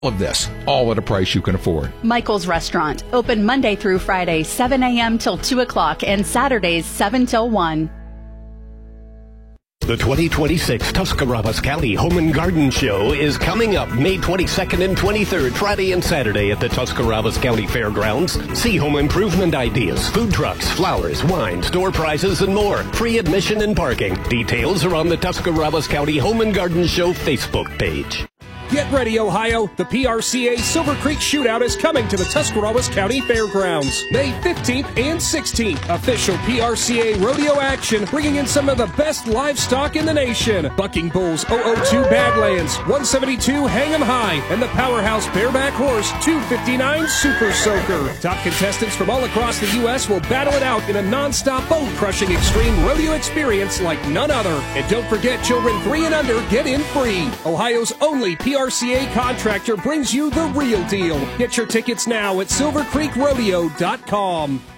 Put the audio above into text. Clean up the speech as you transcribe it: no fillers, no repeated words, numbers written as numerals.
Of this, all at a price you can afford. Michael's Restaurant, open Monday through Friday, 7 a.m. till 2 o'clock, and Saturdays, 7 till 1. The 2026 Tuscarawas County Home and Garden Show is coming up May 22nd and 23rd, Friday and Saturday at the Tuscarawas County Fairgrounds. See home improvement ideas, food trucks, flowers, wine, store prizes, and more. Free admission and parking. Details are on the Tuscarawas County Home and Garden Show Facebook page. Get ready, Ohio. The PRCA Silver Creek Shootout is coming to the Tuscarawas County Fairgrounds. May 15th and 16th. Official PRCA rodeo action, bringing in some of the best livestock in the nation. Bucking Bulls 002 Badlands, 172 Hang 'em High, and the powerhouse bareback horse 259 Super Soaker. Top contestants from all across the U.S. will battle it out in a non-stop bone-crushing extreme rodeo experience like none other. And don't forget, children 3 and under get in free. Ohio's only PRCA contractor brings you the real deal. Get your tickets now at silvercreekrodeo.com.